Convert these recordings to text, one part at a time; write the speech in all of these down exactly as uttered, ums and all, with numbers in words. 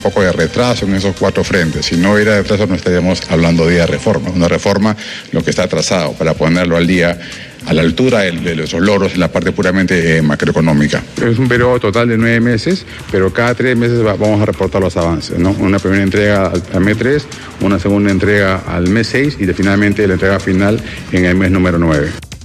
Un poco de retraso en esos cuatro frentes. Si no hubiera retraso no estaríamos hablando de reforma. Una reforma, lo que está atrasado, para ponerlo al día, a la altura de, de esos logros en la parte puramente eh, macroeconómica. Es un periodo total de nueve meses, pero cada tres meses va, vamos a reportar los avances, ¿no? Una primera entrega al, al mes tres, una segunda entrega al mes seis y de, finalmente la entrega final en el mes número nueve.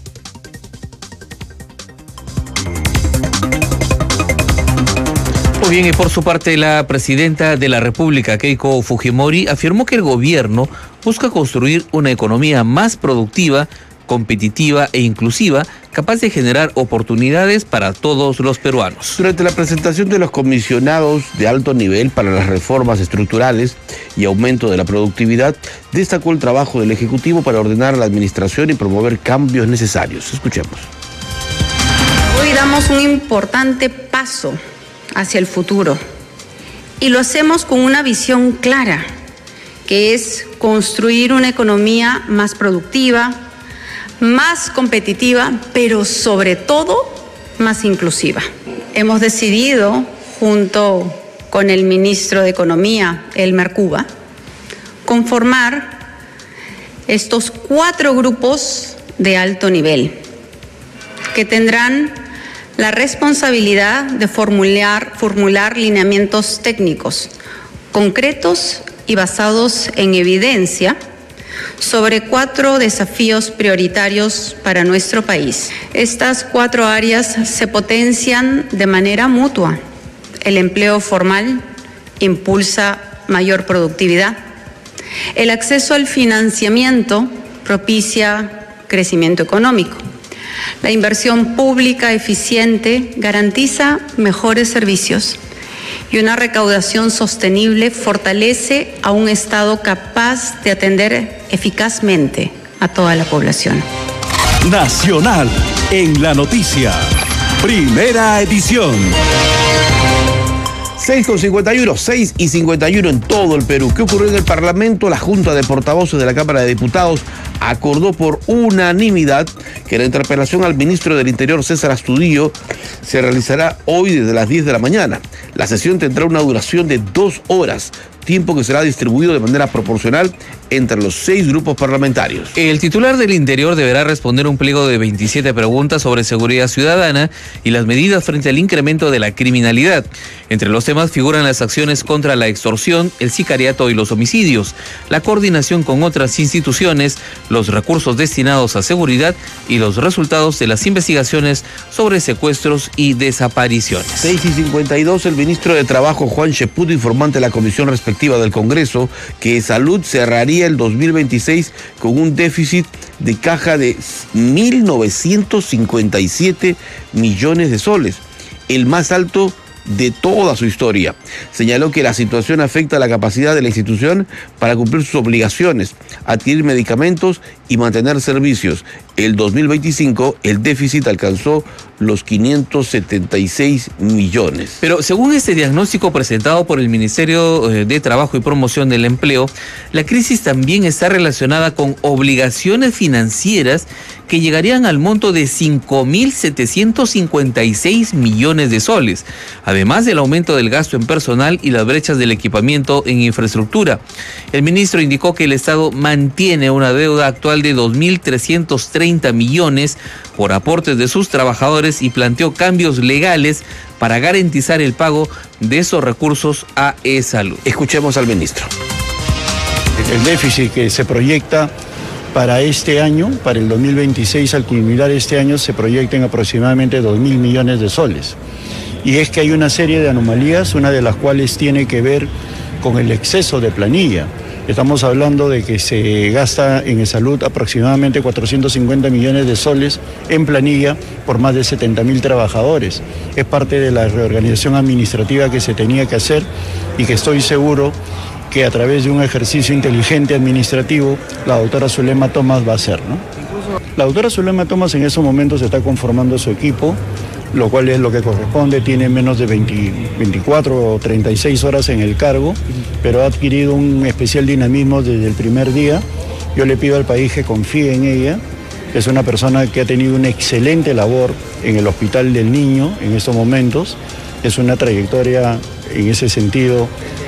Muy bien, y por su parte la presidenta de la República, Keiko Fujimori, afirmó que el gobierno busca construir una economía más productiva, competitiva e inclusiva, capaz de generar oportunidades para todos los peruanos. Durante la presentación de los comisionados de alto nivel para las reformas estructurales y aumento de la productividad, destacó el trabajo del Ejecutivo para ordenar la administración y promover cambios necesarios. Escuchemos. Hoy damos un importante paso hacia el futuro y lo hacemos con una visión clara, que es construir una economía más productiva, más competitiva, pero sobre todo más inclusiva. Hemos decidido, junto con el ministro de Economía, Elmer Cuba, conformar estos cuatro grupos de alto nivel que tendrán la responsabilidad de formular, formular lineamientos técnicos concretos y basados en evidencia sobre cuatro desafíos prioritarios para nuestro país. Estas cuatro áreas se potencian de manera mutua. El empleo formal impulsa mayor productividad. El acceso al financiamiento propicia crecimiento económico. La inversión pública eficiente garantiza mejores servicios y una recaudación sostenible fortalece a un Estado capaz de atender eficazmente a toda la población. Nacional en la noticia. Primera edición. seis con cincuenta y uno, seis y cincuenta y uno en todo el Perú. ¿Qué ocurrió en el Parlamento? La Junta de Portavoces de la Cámara de Diputados acordó por unanimidad que la interpelación al ministro del Interior, César Astudillo, se realizará hoy desde las diez de la mañana. La sesión tendrá una duración de dos horas, tiempo que será distribuido de manera proporcional entre los seis grupos parlamentarios. El titular del Interior deberá responder un pliego de veintisiete preguntas sobre seguridad ciudadana y las medidas frente al incremento de la criminalidad. Entre los temas figuran las acciones contra la extorsión, el sicariato y los homicidios, la coordinación con otras instituciones, los recursos destinados a seguridad y los resultados de las investigaciones sobre secuestros y desapariciones. seis y cincuenta y dos, el ministro de Trabajo, Juan Cheput, informó ante la comisión respectiva del Congreso que Salud cerraría el dos mil veintiséis con un déficit de caja de mil novecientos cincuenta y siete millones de soles, el más alto de toda su historia. Señaló que la situación afecta la capacidad de la institución para cumplir sus obligaciones, adquirir medicamentos y mantener servicios. El dos mil veinticinco el déficit alcanzó los quinientos setenta y seis millones. Pero según este diagnóstico presentado por el Ministerio de Trabajo y Promoción del Empleo, la crisis también está relacionada con obligaciones financieras que llegarían al monto de cinco mil setecientos cincuenta y seis millones de soles, además del aumento del gasto en personal y las brechas del equipamiento en infraestructura. El ministro indicó que el Estado mantiene una deuda actual de dos mil trescientos treinta millones por aportes de sus trabajadores y planteó cambios legales para garantizar el pago de esos recursos a E-Salud. Escuchemos al ministro. El déficit que se proyecta para este año, para el dos mil veintiséis, al culminar este año, se proyecta en aproximadamente dos mil millones de soles. Y es que hay una serie de anomalías, una de las cuales tiene que ver con el exceso de planilla. Estamos hablando de que se gasta en salud aproximadamente cuatrocientos cincuenta millones de soles en planilla por más de setenta mil trabajadores. Es parte de la reorganización administrativa que se tenía que hacer y que estoy seguro que a través de un ejercicio inteligente administrativo la doctora Zulema Thomas va a hacer, ¿no? La doctora Zulema Thomas en esos momentos está conformando su equipo, lo cual es lo que corresponde, tiene menos de veinte, veinticuatro o treinta y seis horas en el cargo, pero ha adquirido un especial dinamismo desde el primer día. Yo le pido al país que confíe en ella. Es una persona que ha tenido una excelente labor en el Hospital del Niño en estos momentos. Es una trayectoria en ese sentido